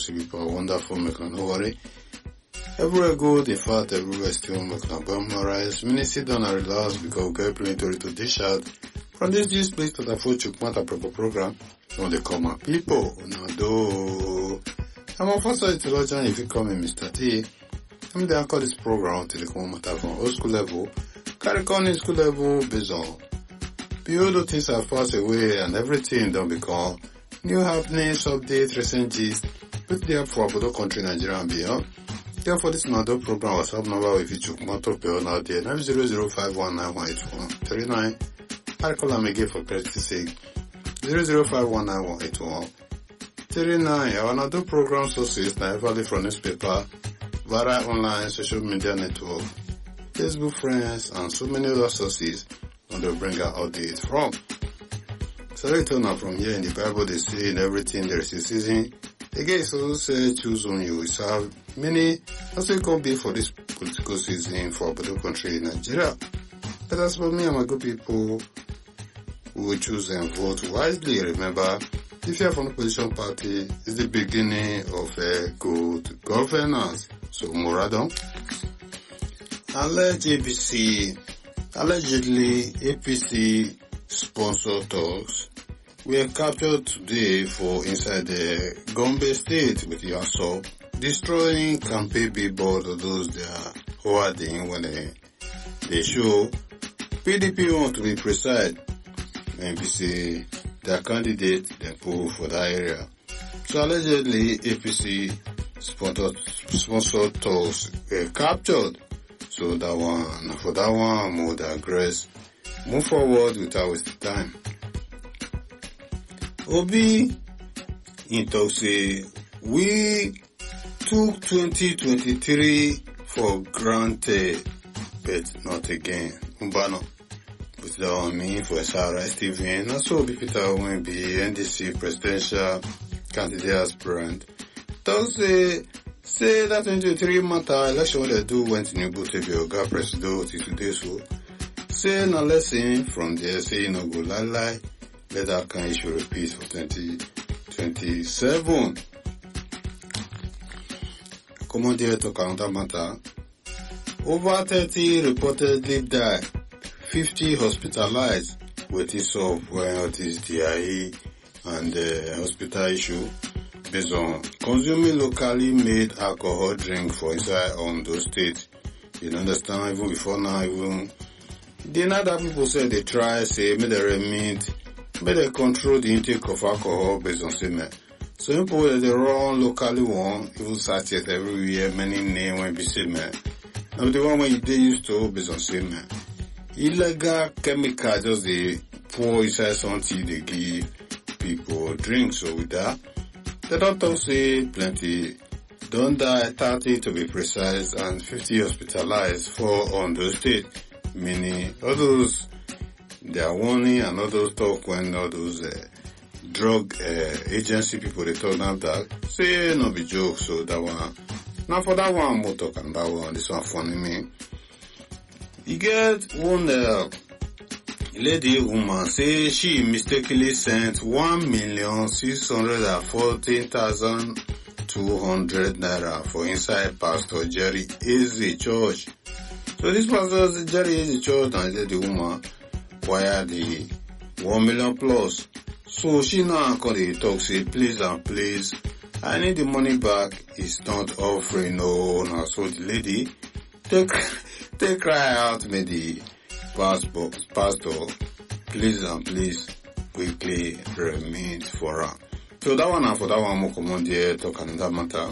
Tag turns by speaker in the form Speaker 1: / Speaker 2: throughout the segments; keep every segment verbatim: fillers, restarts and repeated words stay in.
Speaker 1: country people wonderful, make no worry. Everywhere good, in fact, everywhere still make no memorize. Many sit down and relax because we get plenty to dish out. From this this place to the food chukmata proper program, when they come up people, no do. I'm on first side theologian if you come in Mister T. I'm going to call this program to the commatter from old school level, carry on in school level, based on. Beautiful things have passed away and everything don't become new happenings, updates, recent gist, with the help for Abodo country, Nigeria and beyond. Therefore, this another program WhatsApp number with you Chukmato Pio now there nine zero zero five one nine one eight one three nine. I call them again for clarity's sake. zero zero five one nine one eight one three nine. Our another program sources now heavily from newspaper, via online social media network, Facebook friends, and so many other sources. And they'll bring out updates from. So they turn out from here in the Bible, they say in everything there is a season. Again, it's also say choose on you. We have many, as it can be for this political season for Abodo country in Nigeria. But as for me and my good people who will choose and vote wisely, remember, if you are from the opposition party, it's the beginning of a good governance. So, Moradon. Alleged A P C, allegedly A P C sponsored talks were captured today for inside the Gombe state with the assault, destroying campaign billboard of those they are hoarding when they, they show P D P want to be precise. And we say their candidate they pull for that area. So allegedly A P C sponsored, sponsored talks were captured. So that one, for that one, more digress. Move forward without wasting time. Obi in talk say we took twenty twenty-three for granted, but not again. Umbano. Put that on me for S R S T V. And also Obi Peter will be N D C presidential candidate aspirant. Talk say Say that twenty twenty-three matter election what they do went in Igbo to be Oga Presido till today so. Say no lesson from there, say you no go lie lie. Let that kind issue repeat for twenty twenty-seven. Come on there to counter matter. Over thirty reportedly died, fifty hospitalized, waiting solve when it is D I E and the uh, hospital issue. Based on consuming locally made alcohol drink for inside Ondo State. You know, understand, even before now, even the other people say they try, say, may they remit, may they control the intake of alcohol based on semen. So people that they run locally one, even sachets everywhere, many names when be semen. Now the one when you they used to based on semen. Illegal chemical just they pour inside something they give people drink. So with that, the doctor say plenty don't die, thirty to be precise, and fifty hospitalized for Ondo State. Meaning, all those, they are warning and all those talk when all those uh, drug uh, agency people, they talk now that, say no be joke, so that one. Now for that one, I'm more talking that one, this one funny me. You get one uh, lady woman say she mistakenly sent one million six hundred and fourteen thousand two hundred naira for inside Pastor Jerry Eze Church. So this Pastor Jerry Eze Church and the woman wired the one million plus. So she now called the talk say please and please I need the money back. It's not offering no no. So the lady take take cry out made the pastor, pastor, please and please quickly remit for her. So that one and for that one more common there talk another matter.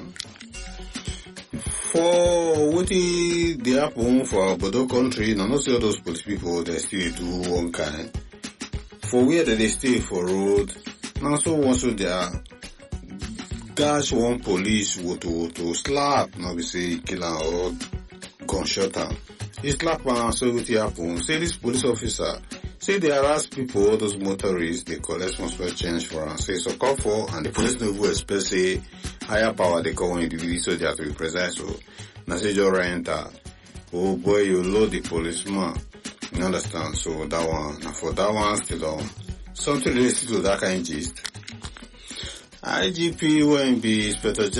Speaker 1: For what they happen for Abodo country, now not see all those police people they still do one kind. For where they stay for road, now so also they are dash one police to to slap, now we say kill or gunshot her. He slap her, so what happen? Say this police officer, say they harass people, all those motorists, they collect responsible change for her. Say so call for, and the police no even expect say higher power they call when you do so they have to be precise. So now say just enter. Oh boy, you load the policeman. You understand? So that one, now for that one still on something related to that kind of gist. I G P will be Inspector